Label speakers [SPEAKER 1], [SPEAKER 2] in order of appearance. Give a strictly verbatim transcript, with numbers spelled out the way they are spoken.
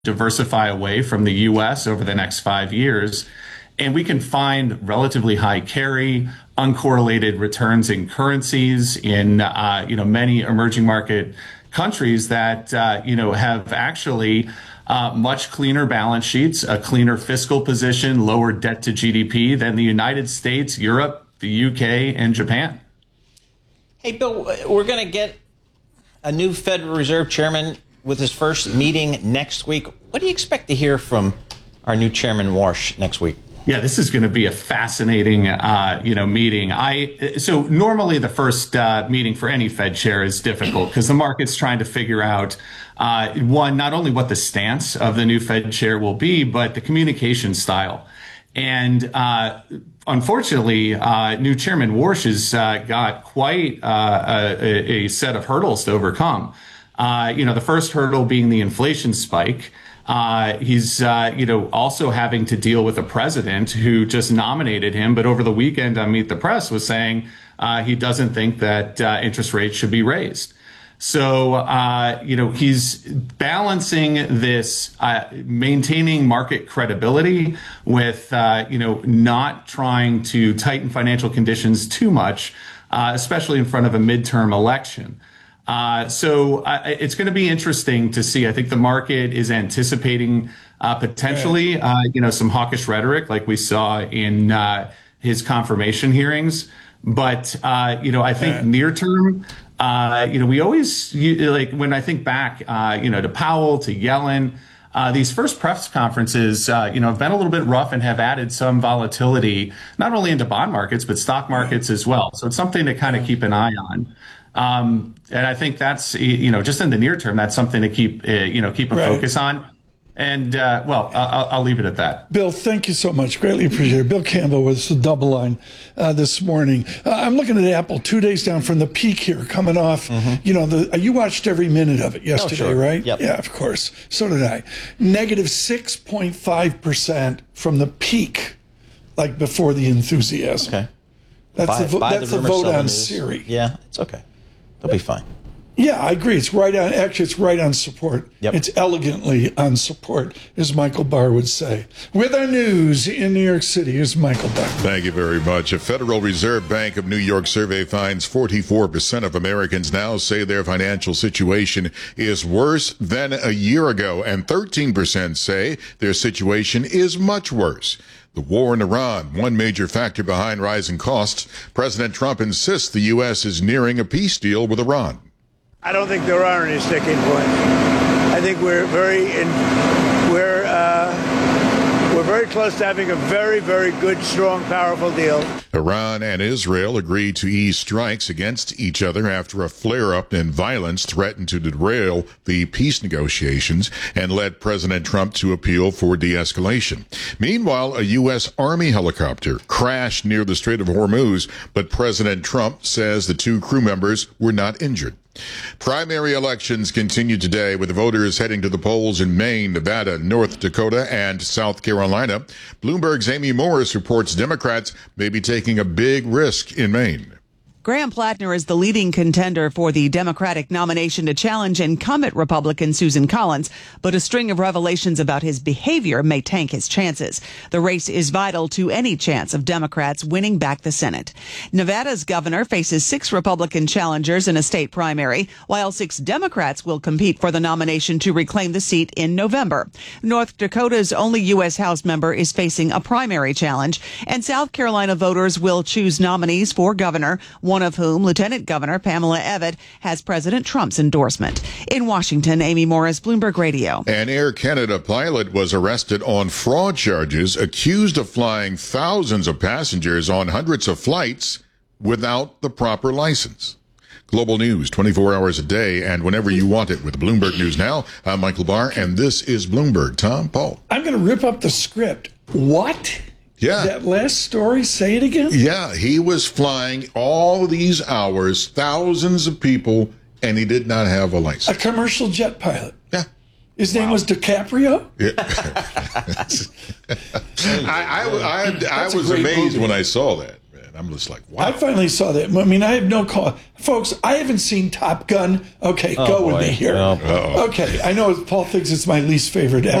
[SPEAKER 1] diversify away from the U S over the next five years. And we can find relatively high carry, uncorrelated returns in currencies in, uh, you know, many emerging market countries that, uh, you know, have actually uh, much cleaner balance sheets, a cleaner fiscal position, lower debt to G D P than the United States, Europe, the U K, and Japan.
[SPEAKER 2] Hey, Bill, we're going to get a new Federal Reserve chairman with his first meeting next week. What do you expect to hear from our new chairman, Warsh, next week?
[SPEAKER 1] Yeah, this is going to be a fascinating, uh, you know, meeting. I so normally the first uh, meeting for any Fed chair is difficult because the market's trying to figure out uh, one, not only what the stance of the new Fed chair will be, but the communication style. And uh, unfortunately, uh, new Chairman Warsh has uh, got quite uh, a, a set of hurdles to overcome. Uh, you know, the first hurdle being the inflation spike. Uh, he's, uh, you know, also having to deal with a president who just nominated him, but over the weekend on Meet the Press was saying uh, he doesn't think that uh, interest rates should be raised. So, uh, you know, he's balancing this, uh, maintaining market credibility with, uh, you know, not trying to tighten financial conditions too much, uh, especially in front of a midterm election. Uh, so uh, it's going to be interesting to see. I think the market is anticipating uh, potentially, uh, you know, some hawkish rhetoric like we saw in uh, his confirmation hearings. But, uh, you know, I think near term, uh, you know, we always you, like when I think back, uh, you know, to Powell, to Yellen, uh, these first press conferences, uh, you know, have been a little bit rough and have added some volatility, not only into bond markets, but stock markets as well. So it's something to kind of keep an eye on. Um, and I think that's, you know, just in the near term, that's something to keep, uh, you know, keep a right. focus on. And, uh, well, I'll, I'll leave it at that.
[SPEAKER 3] Bill, thank you so much. Greatly appreciate it. Bill Campbell with the Double Line uh, this morning. Uh, I'm looking at Apple two days down from the peak here, coming off, mm-hmm. you know, the, you watched every minute of it yesterday, oh, sure. right?
[SPEAKER 2] Yep.
[SPEAKER 3] Yeah, of course. So did I. Negative six point five percent from the peak, like before the enthusiasm.
[SPEAKER 2] Okay.
[SPEAKER 3] That's
[SPEAKER 2] buy,
[SPEAKER 3] the, vo-
[SPEAKER 2] buy
[SPEAKER 3] that's
[SPEAKER 2] the
[SPEAKER 3] the vote on
[SPEAKER 2] news.
[SPEAKER 3] Siri.
[SPEAKER 2] Yeah, it's okay. They'll be fine.
[SPEAKER 3] Yeah, I agree. It's right on. Actually, it's right on support.
[SPEAKER 2] Yep.
[SPEAKER 3] It's elegantly on support, as Michael Barr would say. With our news in New York City, here's Michael Barr.
[SPEAKER 4] Thank you very much. A Federal Reserve Bank of New York survey finds forty-four percent of Americans now say their financial situation is worse than a year ago, and thirteen percent say their situation is much worse. The war in Iran, one major factor behind rising costs. President Trump insists the U S is nearing a peace deal with Iran.
[SPEAKER 5] I don't think there are any sticking points. I think we're very in, we're uh, we're very close to having a very, very good, strong, powerful deal.
[SPEAKER 4] Iran and Israel agreed to ease strikes against each other after a flare-up in violence threatened to derail the peace negotiations and led President Trump to appeal for de-escalation. Meanwhile, a U S Army helicopter crashed near the Strait of Hormuz, but President Trump says the two crew members were not injured. Primary elections continue today with voters heading to the polls in Maine, Nevada, North Dakota, and South Carolina. Bloomberg's Amy Morris reports Democrats may be taking a big risk in Maine.
[SPEAKER 6] Graham Plattner is the leading contender for the Democratic nomination to challenge incumbent Republican Susan Collins, but a string of revelations about his behavior may tank his chances. The race is vital to any chance of Democrats winning back the Senate. Nevada's governor faces six Republican challengers in a state primary, while six Democrats will compete for the nomination to reclaim the seat in November. North Dakota's only U S House member is facing a primary challenge, and South Carolina voters will choose nominees for governor, one of whom, Lieutenant Governor Pamela Evette, has President Trump's endorsement. In Washington, Amy Morris, Bloomberg Radio.
[SPEAKER 4] An Air Canada pilot was arrested on fraud charges, accused of flying thousands of passengers on hundreds of flights without the proper license. Global news, twenty-four hours a day and whenever you want it with Bloomberg News Now. I'm Michael Barr, and this is Bloomberg. Tom Paul.
[SPEAKER 3] I'm going to rip up the script. What?
[SPEAKER 4] Yeah.
[SPEAKER 3] That last story, say it again?
[SPEAKER 4] Yeah, he was flying all these hours, thousands of people, and he did not have a license.
[SPEAKER 3] A commercial jet pilot.
[SPEAKER 4] Yeah.
[SPEAKER 3] His name wow. was DiCaprio?
[SPEAKER 4] Yeah. I, I, I, I, I was amazed movie. when I saw that. Man. And I'm just like, wow.
[SPEAKER 3] I finally saw that. I mean, I have no call. Folks, I haven't seen Top Gun. Okay,
[SPEAKER 2] Oh,
[SPEAKER 3] go
[SPEAKER 2] boy.
[SPEAKER 3] with me here.
[SPEAKER 2] Oh, boy.
[SPEAKER 3] Okay, I know Paul thinks it's my least favorite